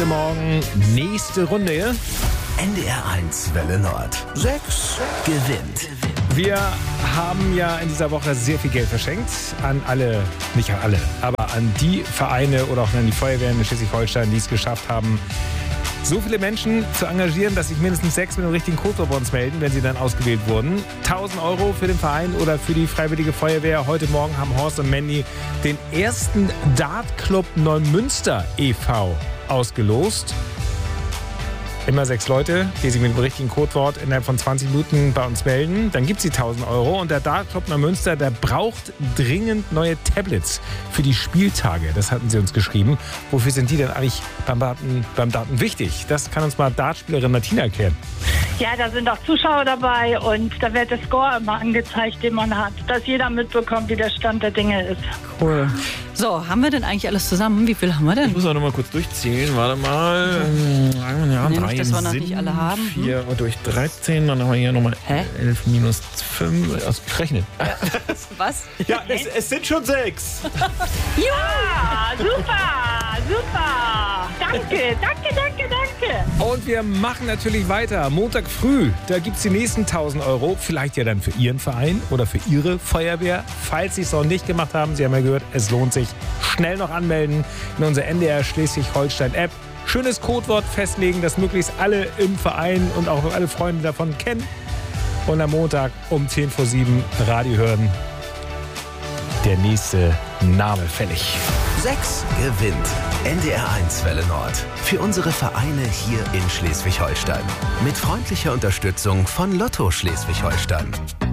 Heute Morgen nächste Runde. NDR1 Welle Nord. 6 gewinnt. Wir haben ja in dieser Woche sehr viel Geld verschenkt an alle, nicht an alle, aber an die Vereine oder auch an die Feuerwehren in Schleswig-Holstein, die es geschafft haben, so viele Menschen zu engagieren, dass sich mindestens 6 mit dem richtigen Code bei uns melden, wenn sie dann ausgewählt wurden. 1.000 € für den Verein oder für die Freiwillige Feuerwehr. Heute Morgen haben Horst und Mandy den ersten Dartclub Neumünster e.V. ausgelost. Immer 6 Leute, die sich mit dem richtigen Codewort innerhalb von 20 Minuten bei uns melden. Dann gibt es die 1.000 €. Und der Dartclub Neumünster, der braucht dringend neue Tablets für die Spieltage. Das hatten sie uns geschrieben. Wofür sind die denn eigentlich beim Daten wichtig? Das kann uns mal Dartspielerin Martina erklären. Ja, da sind auch Zuschauer dabei und da wird der Score immer angezeigt, den man hat, dass jeder mitbekommt, wie der Stand der Dinge ist. Cool. So, haben wir denn eigentlich alles zusammen? Wie viel haben wir denn? Ich muss auch noch mal kurz durchzählen. Warte mal. Ja, Nee, 3 dass wir noch nicht alle haben. 4 durch 13. Dann haben wir hier nochmal 11 minus 5. Also gerechnet. Was? Ja, es sind schon 6. Ja, super, super. Danke. Und wir machen natürlich weiter. Montag früh, da gibt es die nächsten 1.000 €. Vielleicht ja dann für Ihren Verein oder für Ihre Feuerwehr. Falls Sie es noch nicht gemacht haben, Sie haben ja gehört, es lohnt sich. Schnell noch anmelden in unserer NDR Schleswig-Holstein-App. Schönes Codewort festlegen, das möglichst alle im Verein und auch alle Freunde davon kennen. Und am Montag um 7:10 Radio hören. Der nächste Name fällig. 6 gewinnt. NDR1 Welle Nord. Für unsere Vereine hier in Schleswig-Holstein. Mit freundlicher Unterstützung von Lotto Schleswig-Holstein.